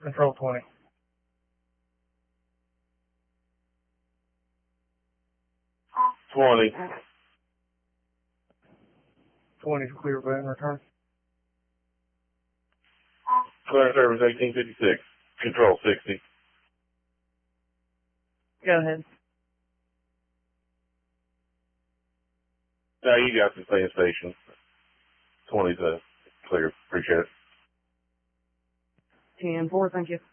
Control 20. 20. 20 is clear van return. Clear service 1856. Control 60. Go ahead. Now you got the same station. 20's clear. Appreciate it. 10-4, thank you.